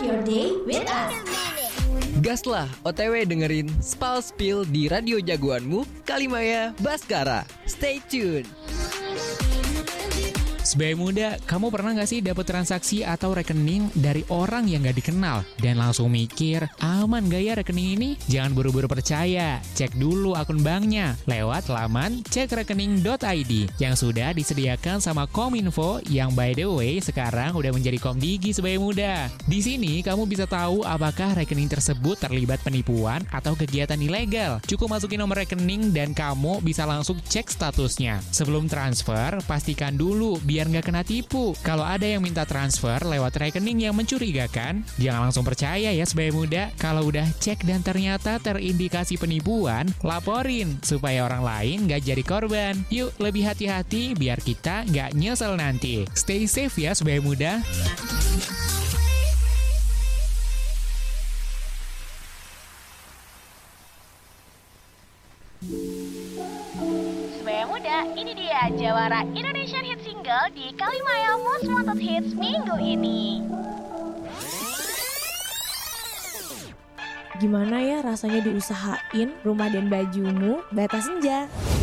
your day with us. Gaslah OTW dengerin Spal Spill di radio jagoanmu, Kalimaya Baskara. Stay tune. Sebagai muda, kamu pernah gak sih dapat transaksi atau rekening dari orang yang gak dikenal dan langsung mikir, aman gak ya rekening ini? Jangan buru-buru percaya, cek dulu akun banknya lewat laman cekrekening.id yang sudah disediakan sama Kominfo yang by the way sekarang udah menjadi Komdigi sebagai muda. Di sini kamu bisa tahu apakah rekening tersebut terlibat penipuan atau kegiatan ilegal. Cukup masukin nomor rekening dan kamu bisa langsung cek statusnya. Sebelum transfer, pastikan dulu biar nggak kena tipu. Kalau ada yang minta transfer lewat rekening yang mencurigakan, jangan langsung percaya ya sebagai muda. Kalau udah cek dan ternyata terindikasi penipuan, laporin supaya orang lain nggak jadi korban. Yuk lebih hati-hati biar kita nggak nyesel nanti. Stay safe ya sebagai muda. Sebagai muda, ini dia jawara Indonesian Hit Single di Kalimaya Most Wanted Hits minggu ini. Gimana ya rasanya diusahain rumah dan bajumu batas senja?